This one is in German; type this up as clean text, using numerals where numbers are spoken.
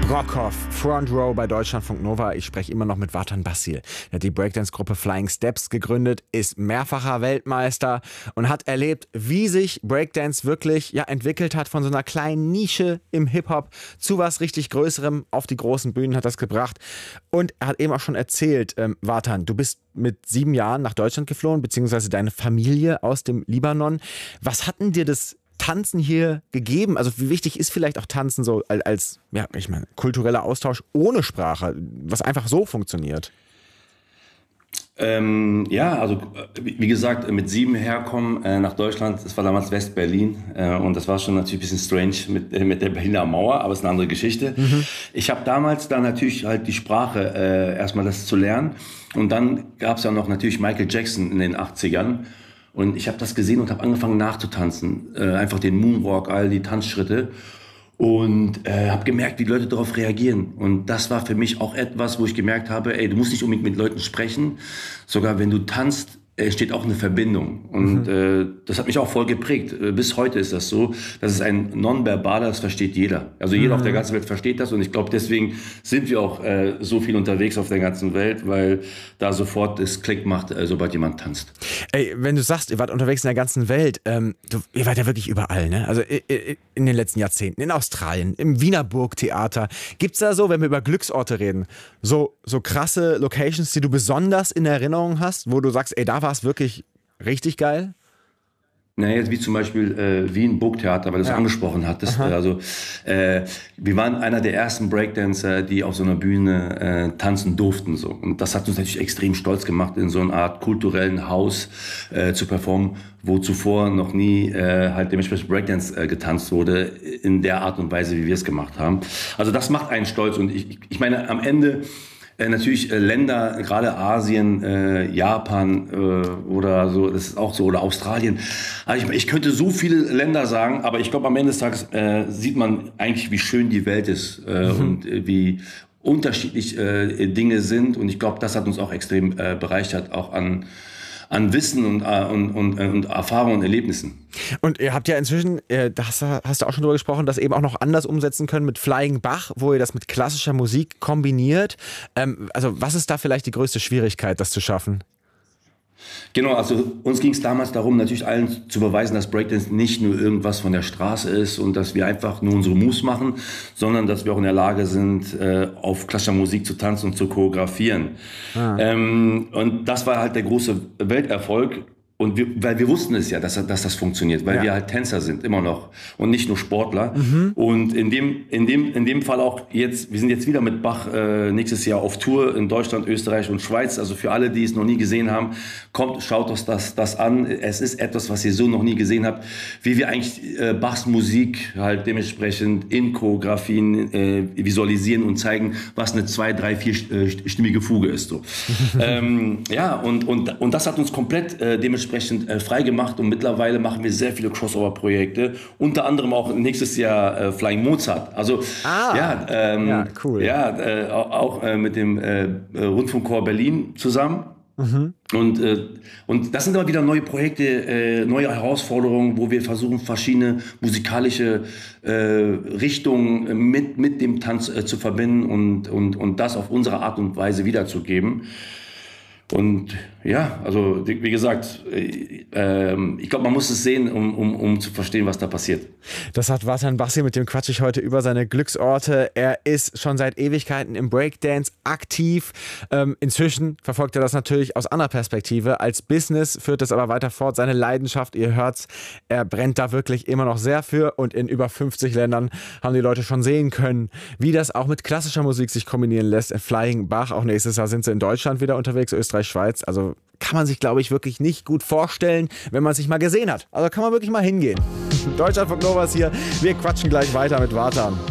Brockhoff, Front Row bei Deutschlandfunk Nova. Ich spreche immer noch mit Vatan Basil. Er hat die Breakdance-Gruppe Flying Steps gegründet, ist mehrfacher Weltmeister und hat erlebt, wie sich Breakdance wirklich entwickelt hat von so einer kleinen Nische im Hip-Hop zu was richtig Größerem. Auf die großen Bühnen hat das gebracht. Und er hat eben auch schon erzählt, Vatan, du bist mit 7 Jahren nach Deutschland geflohen, beziehungsweise deine Familie aus dem Libanon. Was hat denn dir das Tanzen hier gegeben? Also wie wichtig ist vielleicht auch Tanzen so als kultureller Austausch ohne Sprache, was einfach so funktioniert? Wie gesagt, mit 7 herkommen nach Deutschland, das war damals West-Berlin und das war schon natürlich ein bisschen strange mit der Berliner Mauer, aber es ist eine andere Geschichte. Ich habe damals dann natürlich halt die Sprache erstmal das zu lernen und dann gab es ja noch natürlich Michael Jackson in den 80ern. Und ich habe das gesehen und habe angefangen nachzutanzen. Einfach den Moonwalk, all die Tanzschritte. Und habe gemerkt, wie die Leute darauf reagieren. Und das war für mich auch etwas, wo ich gemerkt habe, du musst nicht unbedingt mit Leuten sprechen. Sogar wenn du tanzt, entsteht auch eine Verbindung. Und das hat mich auch voll geprägt. Bis heute ist das so. Das ist ein Nonverbaler, das versteht jeder. Also jeder auf der ganzen Welt versteht das. Und ich glaube, deswegen sind wir auch so viel unterwegs auf der ganzen Welt, weil da sofort es Klick macht, sobald jemand tanzt. Ey, wenn du sagst, ihr wart unterwegs in der ganzen Welt, ihr wart ja wirklich überall, ne? Also in den letzten Jahrzehnten, in Australien, im Wiener Burgtheater. Gibt's da so, wenn wir über Glücksorte reden, so krasse Locations, die du besonders in Erinnerung hast, wo du sagst, da war es wirklich richtig geil? Naja, jetzt wie zum Beispiel Wien Burgtheater, weil du es angesprochen hattest. Wir waren einer der ersten Breakdancer, die auf so einer Bühne tanzen durften. So. Und das hat uns natürlich extrem stolz gemacht, in so einer Art kulturellen Haus zu performen, wo zuvor noch nie halt dementsprechend Breakdance getanzt wurde, in der Art und Weise, wie wir es gemacht haben. Also das macht einen stolz. Und ich meine, am Ende natürlich Länder, gerade Asien, Japan oder so, das ist auch so, oder Australien. Also ich könnte so viele Länder sagen, aber ich glaube, am Ende des Tages sieht man eigentlich, wie schön die Welt ist und wie unterschiedlich Dinge sind. Und ich glaube, das hat uns auch extrem bereichert, auch an Wissen und Erfahrungen und Erlebnissen. Und ihr habt ja inzwischen, da hast du auch schon drüber gesprochen, das eben auch noch anders umsetzen können mit Flying Bach, wo ihr das mit klassischer Musik kombiniert. Also was ist da vielleicht die größte Schwierigkeit, das zu schaffen? Genau, also uns ging es damals darum, natürlich allen zu beweisen, dass Breakdance nicht nur irgendwas von der Straße ist und dass wir einfach nur unsere Moves machen, sondern dass wir auch in der Lage sind, auf klassischer Musik zu tanzen und zu choreografieren. Und das war halt der große Welterfolg. Und weil wir wussten es ja, dass das funktioniert, weil wir halt Tänzer sind, immer noch. Und nicht nur Sportler. Und in dem Fall auch jetzt, wir sind jetzt wieder mit Bach nächstes Jahr auf Tour in Deutschland, Österreich und Schweiz. Also für alle, die es noch nie gesehen haben, kommt, schaut euch das an. Es ist etwas, was ihr so noch nie gesehen habt. Wie wir eigentlich Bachs Musik halt dementsprechend in Choreografien visualisieren und zeigen, was eine 2-, 3-, 4-stimmige Fuge ist. So. Und das hat uns komplett dementsprechend frei gemacht und mittlerweile machen wir sehr viele Crossover-Projekte, unter anderem auch nächstes Jahr Flying Mozart. Also cool. Auch mit dem Rundfunkchor Berlin zusammen. Und das sind aber wieder neue Projekte, neue Herausforderungen, wo wir versuchen, verschiedene musikalische Richtungen mit dem Tanz zu verbinden und das auf unsere Art und Weise wiederzugeben. Und ja, also wie gesagt, ich glaube, man muss es sehen, um zu verstehen, was da passiert. Das hat Vatan Basil, mit dem quatsche ich heute über seine Glücksorte. Er ist schon seit Ewigkeiten im Breakdance aktiv. Inzwischen verfolgt er das natürlich aus anderer Perspektive. Als Business führt es aber weiter fort. Seine Leidenschaft, ihr hört's, er brennt da wirklich immer noch sehr für. Und in über 50 Ländern haben die Leute schon sehen können, wie das auch mit klassischer Musik sich kombinieren lässt. Flying Bach, auch nächstes Jahr sind sie in Deutschland wieder unterwegs, Österreich, Schweiz. Also kann man sich, glaube ich, wirklich nicht gut vorstellen, wenn man es nicht mal gesehen hat. Also kann man wirklich mal hingehen. Deutschlandfunk Nova ist hier. Wir quatschen gleich weiter mit Vatan.